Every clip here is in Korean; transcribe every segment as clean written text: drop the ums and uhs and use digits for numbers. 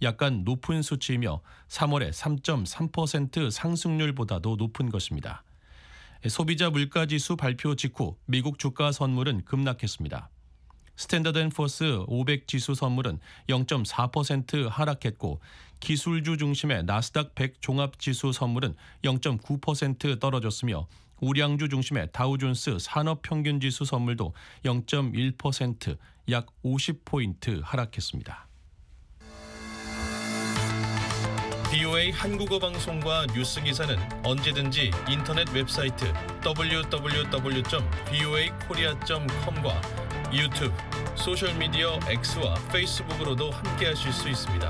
약간 높은 수치이며 3월에 3.3% 상승률보다도 높은 것입니다. 소비자 물가지수 발표 직후 미국 주가 선물은 급락했습니다. 스탠더드앤포스 500 지수 선물은 0.4% 하락했고 기술주 중심의 나스닥 100 종합지수 선물은 0.9% 떨어졌으며 우량주 중심의 다우존스 산업평균지수 선물도 0.1% 약 50포인트 하락했습니다. VOA 한국어 방송과 뉴스 기사는 언제든지 인터넷 웹사이트 www.voakorea.com과 유튜브, 소셜미디어 X와 페이스북으로도 함께하실 수 있습니다.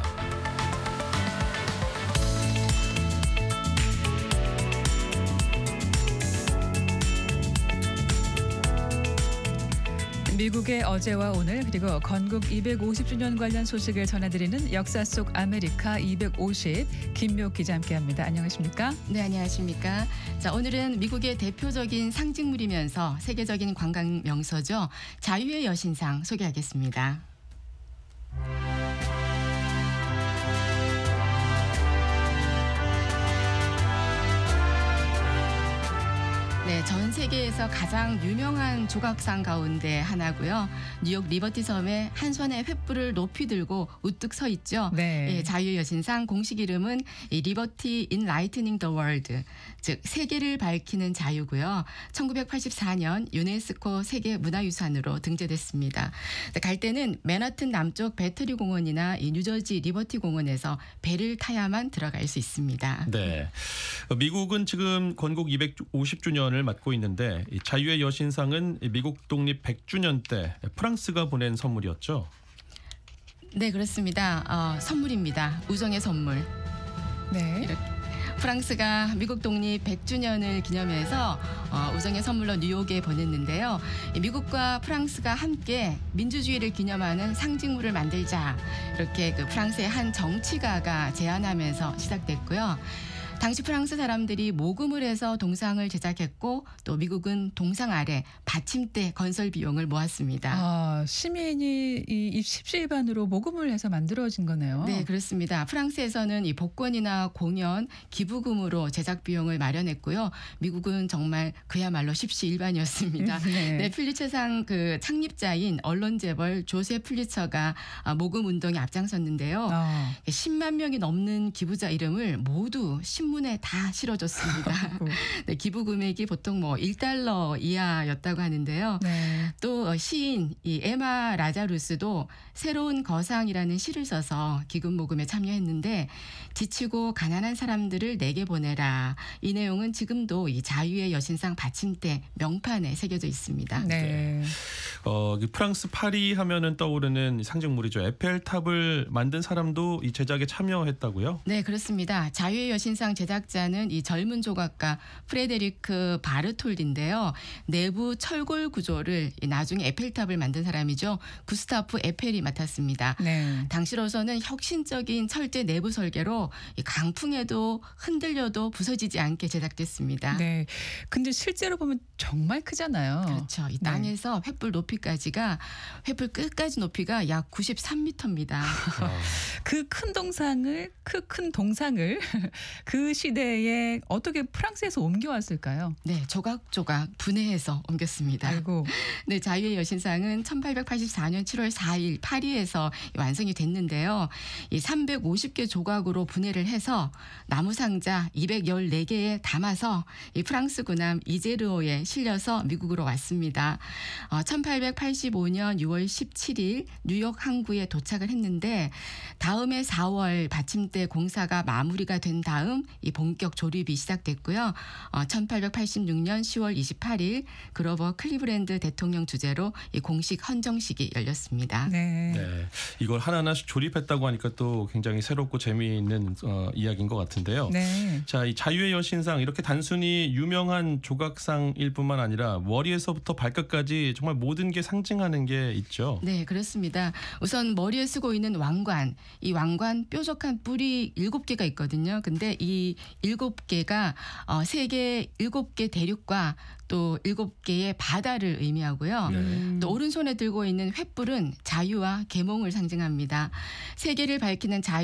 미국의 어제와 오늘 그리고 건국 250주년 관련 소식을 전해드리는 역사 속 아메리카 250 김묘 기자 함께합니다. 안녕하십니까? 네, 안녕하십니까? 자, 오늘은 미국의 대표적인 상징물이면서 세계적인 관광 명소죠. 자유의 여신상 소개하겠습니다. 네, 전 세계에서 가장 유명한 조각상 가운데 하나고요. 뉴욕 리버티 섬에 한 손에 횃불을 높이 들고 우뚝 서 있죠. 네. 예, 자유의 여신상 공식 이름은 리버티 인 라이트닝 더 월드, 즉 세계를 밝히는 자유고요. 1984년 유네스코 세계 문화유산으로 등재됐습니다. 갈 때는 맨하튼 남쪽 배터리 공원이나 이 뉴저지 리버티 공원에서 배를 타야만 들어갈 수 있습니다. 네, 미국은 지금 건국 250주년을 맞고 있는데 이 자유의 여신상은 미국 독립 100주년 때 프랑스가 보낸 선물이었죠? 네, 그렇습니다. 선물입니다. 우정의 선물. 네. 이렇게 프랑스가 미국 독립 100주년을 기념해서 우정의 선물로 뉴욕에 보냈는데요. 미국과 프랑스가 함께 민주주의를 기념하는 상징물을 만들자, 이렇게 그 프랑스의 한 정치가가 제안하면서 시작됐고요. 당시 프랑스 사람들이 모금을 해서 동상을 제작했고 또 미국은 동상 아래 받침대 건설 비용을 모았습니다. 시민이 이 십시일반으로 모금을 해서 만들어진 거네요. 네, 그렇습니다. 프랑스에서는 이 복권이나 공연, 기부금으로 제작 비용을 마련했고요. 미국은 정말 그야말로 십시일반이었습니다. 네. 네, 퓰리처상 그 창립자인 언론 재벌 조세 퓰리처가 모금 운동에 앞장섰는데요. 10만 명이 넘는 기부자 이름을 모두 신문에 다 실어줬습니다. 네, 기부 금액이 보통 뭐 $1 이하였다고 하는데요. 네. 또 시인 이 에마 라자루스도 새로운 거상이라는 시를 써서 기금 모금에 참여했는데 지치고 가난한 사람들을 내게 보내라. 이 내용은 지금도 이 자유의 여신상 받침대 명판에 새겨져 있습니다. 네. 프랑스 파리 하면은 떠오르는 상징물이죠. 에펠탑을 만든 사람도 이 제작에 참여했다고요? 네, 그렇습니다. 자유의 여신상 제작자는 이 젊은 조각가 프레데리크 바르톨디인데요. 내부 철골 구조를 나중에 에펠탑을 만든 사람이죠. 구스타프 에펠이 맡았습니다. 네. 당시로서는 혁신적인 철제 내부 설계로 강풍에도 흔들려도 부서지지 않게 제작됐습니다. 네. 근데 실제로 보면 정말 크잖아요. 그렇죠. 이 땅에서 횃불 높이까지가 횃불 끝까지 높이가 약 93m입니다. 그 큰 동상을 그 시대에 어떻게 프랑스에서 옮겨왔을까요? 네, 조각조각 분해해서 옮겼습니다. 아이고. 네, 자유의 여신상은 1884년 7월 4일 파리에서 완성이 됐는데요. 이 350개 조각으로 분해를 해서 나무 상자 214개에 담아서 이 프랑스 군함 이제르오에 실려서 미국으로 왔습니다. 1885년 6월 17일 뉴욕 항구에 도착을 했는데 다음해 4월 받침대 공사가 마무리가 된 다음 이 본격 조립이 시작됐고요. 1886년 10월 28일 그로버 클리브랜드 대통령 주재로 이 공식 헌정식이 열렸습니다. 네. 네. 이걸 하나하나씩 조립했다고 하니까 또 굉장히 새롭고 재미있는 이야기인 것 같은데요. 네. 자, 이 자유의 여신상 이렇게 단순히 유명한 조각상일 뿐만 아니라 머리에서부터 발끝까지 정말 모든 게 상징하는 게 있죠. 네, 그렇습니다. 우선 머리에 쓰고 있는 왕관, 이 왕관 뾰족한 뿔이 7개가 있거든요. 근데 이 7개가 세계 7개 대륙과 또 7개의 바다를 의미하고요. 또 오른손에 들고 있는 횃불은 자유와 계몽을 상징합니다. 세계를 밝히는 자유